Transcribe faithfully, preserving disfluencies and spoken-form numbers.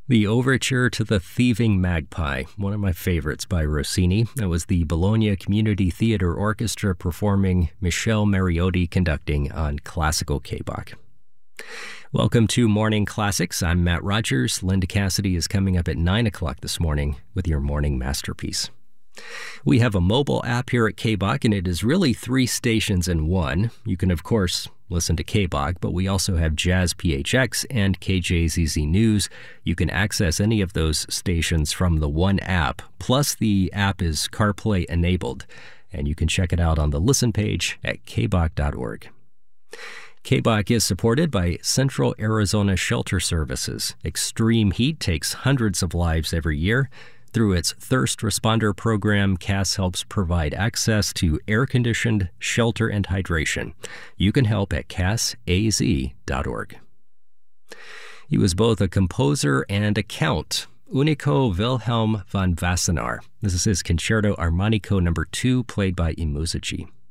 The Overture to the Thieving Magpie, one of my favorites by Rossini. That was the Bologna Community Theater Orchestra performing, Michele Mariotti conducting on Classical K-Bach. Welcome to Morning Classics. I'm Matt Rogers. Linda Cassidy is coming up at nine o'clock this morning with your morning masterpiece. We have a mobile app here at K-Bach, and it is really three stations in one. You can, of course, listen to K-Bach, but we also have Jazz P H X and K J Z Z News. You can access any of those stations from the one app. Plus, the app is CarPlay enabled, and you can check it out on the listen page at k bach dot org. K-Bach is supported by Central Arizona Shelter Services. Extreme heat takes hundreds of lives every year. Through its Thirst Responder program, C A S helps provide access to air-conditioned shelter and hydration. You can help at cas a z dot org. He was both a composer and a count, Unico Wilhelm von Wassenaar. This is his Concerto Armonico number two, played by I Musici.